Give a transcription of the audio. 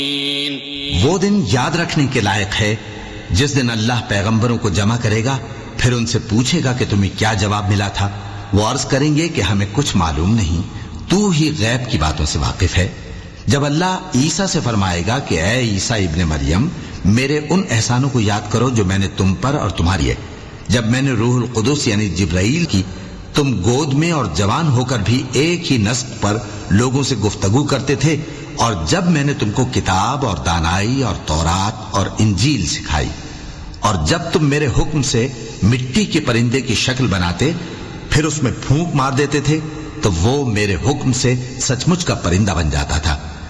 वो दिन याद रखने के लायक है जिस दिन अल्लाह पैगंबरों को जमा करेगा, फिर उनसे पूछेगा कि तुम्हें क्या जवाब मिला था। वो अर्ज करेंगे कि हमें कुछ मालूम नहीं, तू ही गैब की बातों से वाकिफ है। जब अल्लाह ईसा से फरमाएगा कि ऐ ईसा इब्ने मरियम, मेरे उन एहसानों को याद करो जो मैंने तुम पर और तुम्हारी है। जब मैंने रूहुल कुदुस यानी जिब्राइल की, तुम गोद में और जवान होकर भी एक ही नस्ब पर लोगों से गुफ्तगू करते थे, और जब मैंने तुमको किताब और दानाई और तौरात और इंजील सिखाई, और जब तुम मेरे हुक्म से मिट्टी के परिंदे की शक्ल बनाते फिर उसमें फूंक मार देते थे, तो वो मेरे हुक्म से सचमुच का परिंदा बन जाता था।